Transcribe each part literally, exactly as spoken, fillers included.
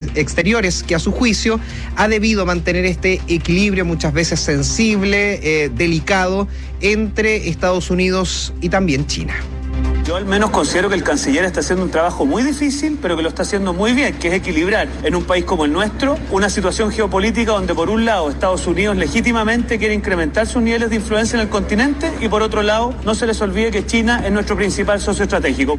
Exteriores, que a su juicio ha debido mantener este equilibrio muchas veces sensible, eh, delicado, entre Estados Unidos y también China. Yo al menos considero que el canciller está haciendo un trabajo muy difícil, pero que lo está haciendo muy bien, que es equilibrar en un país como el nuestro una situación geopolítica donde por un lado Estados Unidos legítimamente quiere incrementar sus niveles de influencia en el continente y por otro lado no se les olvide que China es nuestro principal socio estratégico.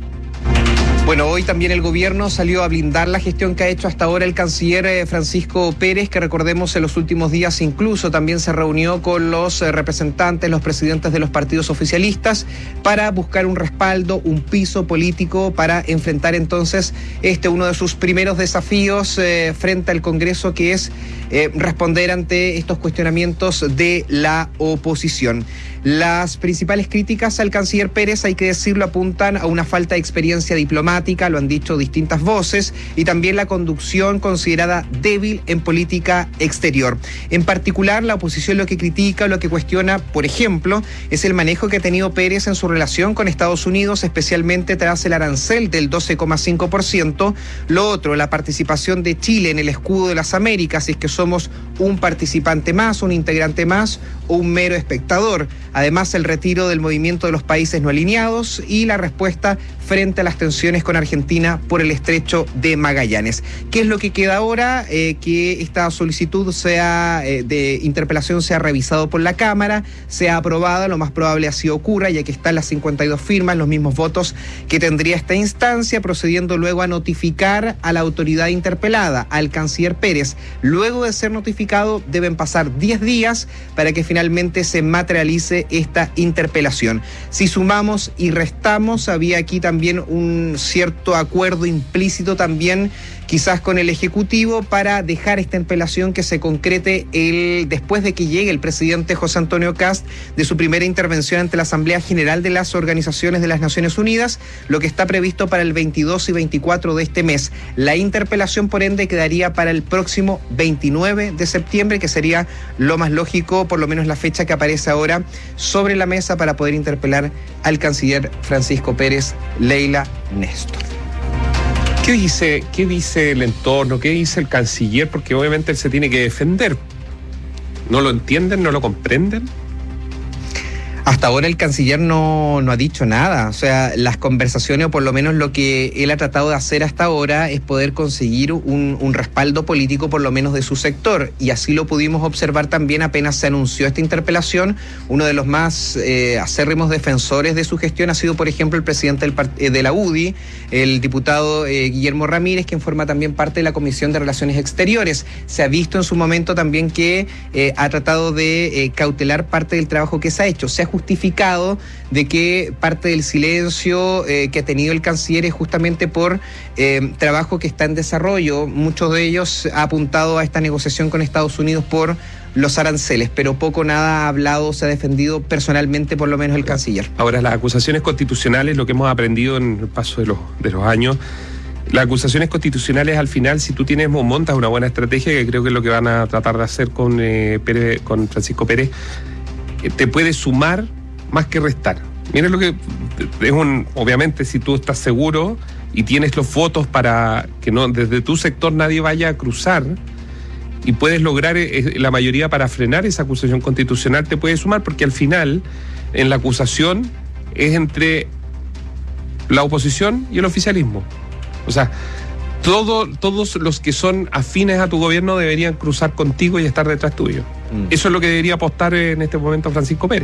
Bueno, hoy también el gobierno salió a blindar la gestión que ha hecho hasta ahora el canciller eh, Francisco Pérez, que recordemos en los últimos días incluso también se reunió con los eh, representantes, los presidentes de los partidos oficialistas para buscar un respaldo, un piso político para enfrentar entonces este uno de sus primeros desafíos eh, frente al Congreso, que es eh, responder ante estos cuestionamientos de la oposición. Las principales críticas al canciller Pérez, hay que decirlo, apuntan a una falta de experiencia diplomática, lo han dicho distintas voces, y también la conducción considerada débil en política exterior. En particular, la oposición lo que critica, lo que cuestiona, por ejemplo, es el manejo que ha tenido Pérez en su relación con Estados Unidos, especialmente tras el arancel del doce coma cinco por ciento. Lo otro, la participación de Chile en el escudo de las Américas, si es que somos un participante más, un integrante más o un mero espectador. Además, el retiro del movimiento de los países no alineados y la respuesta frente a las tensiones con Argentina por el estrecho de Magallanes. ¿Qué es lo que queda ahora? Eh, que esta solicitud sea eh, de interpelación sea revisado por la Cámara, sea aprobada, lo más probable así ocurra, ya que están las cincuenta y dos firmas, los mismos votos que tendría esta instancia, procediendo luego a notificar a la autoridad interpelada, al canciller Pérez. Luego de ser notificado, deben pasar diez días para que finalmente se materialice esta interpelación. Si sumamos y restamos, había aquí también un cierto acuerdo implícito también quizás con el Ejecutivo para dejar esta interpelación que se concrete el, después de que llegue el presidente José Antonio Kast de su primera intervención ante la Asamblea General de las Organizaciones de las Naciones Unidas, lo que está previsto para el veintidós y veinticuatro de este mes. La interpelación, por ende, quedaría para el próximo veintinueve de septiembre, que sería lo más lógico, por lo menos la fecha que aparece ahora sobre la mesa para poder interpelar al canciller Francisco Pérez. Leila, Néstor. ¿Qué dice, qué dice el entorno? ¿Qué dice el canciller? Porque obviamente él se tiene que defender. ¿No lo entienden? ¿No lo comprenden? Hasta ahora el canciller no, no ha dicho nada. O sea, las conversaciones, o por lo menos lo que él ha tratado de hacer hasta ahora, es poder conseguir un, un respaldo político, por lo menos de su sector. Y así lo pudimos observar también apenas se anunció esta interpelación. Uno de los más eh, acérrimos defensores de su gestión ha sido, por ejemplo, el presidente del, eh, de la U D I, el diputado eh, Guillermo Ramírez, quien forma también parte de la Comisión de Relaciones Exteriores. Se ha visto en su momento también que eh, ha tratado de eh, cautelar parte del trabajo que se ha hecho. Se ha justificado de que parte del silencio eh, que ha tenido el canciller es justamente por eh, trabajo que está en desarrollo. Muchos de ellos ha apuntado a esta negociación con Estados Unidos por los aranceles, pero poco nada ha hablado, se ha defendido personalmente, por lo menos el canciller. Ahora, las acusaciones constitucionales, lo que hemos aprendido en el paso de los, de los años, las acusaciones constitucionales, al final, si tú tienes o montas una buena estrategia, que creo que es lo que van a tratar de hacer con, eh, Pérez, con Francisco Pérez, te puede sumar más que restar. Miren lo que es un, obviamente, si tú estás seguro y tienes los votos para que no desde tu sector nadie vaya a cruzar y puedes lograr la mayoría para frenar esa acusación constitucional, te puede sumar, porque al final en la acusación es entre la oposición y el oficialismo. O sea, todo, todos los que son afines a tu gobierno deberían cruzar contigo y estar detrás tuyo. Mm. Eso es lo que debería apostar en este momento Francisco Pérez.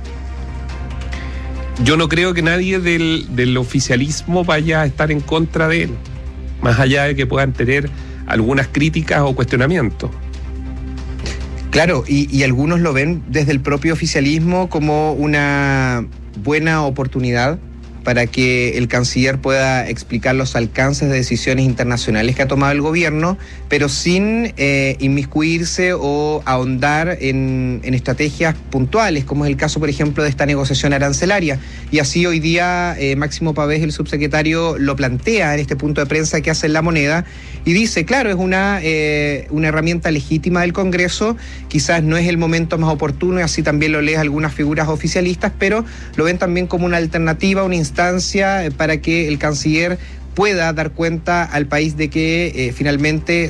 Yo no creo que nadie del, del oficialismo vaya a estar en contra de él, más allá de que puedan tener algunas críticas o cuestionamientos. Claro, y, y algunos lo ven desde el propio oficialismo como una buena oportunidad para que el canciller pueda explicar los alcances de decisiones internacionales que ha tomado el gobierno, pero sin eh, inmiscuirse o ahondar en, en estrategias puntuales, como es el caso, por ejemplo, de esta negociación arancelaria. Y así hoy día eh, Máximo Pavés, el subsecretario, lo plantea en este punto de prensa que hace en La Moneda, y dice, claro, es una, eh, una herramienta legítima del Congreso, quizás no es el momento más oportuno, y así también lo leen algunas figuras oficialistas, pero lo ven también como una alternativa, una instancia para que el canciller pueda dar cuenta al país de que eh, finalmente